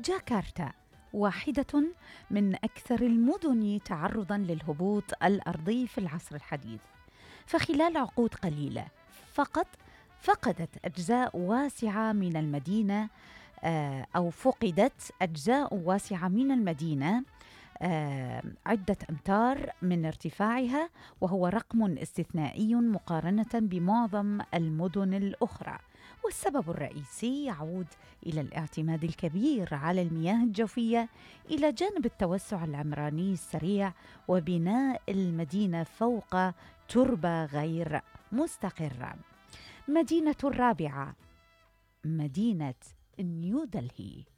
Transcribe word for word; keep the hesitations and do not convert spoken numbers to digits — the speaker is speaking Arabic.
جاكرتا واحدة من أكثر المدن تعرضاً للهبوط الأرضي في العصر الحديث، فخلال عقود قليلة فقط فقدت أجزاء واسعة من المدينة آه، أو فقدت أجزاء واسعة من المدينة آه، عدة أمتار من ارتفاعها، وهو رقم استثنائي مقارنة بمعظم المدن الأخرى. والسبب الرئيسي يعود إلى الاعتماد الكبير على المياه الجوفية إلى جانب التوسع العمراني السريع وبناء المدينة فوق تربة غير مستقرة. مدينة الرابعة، مدينة نيودلهي.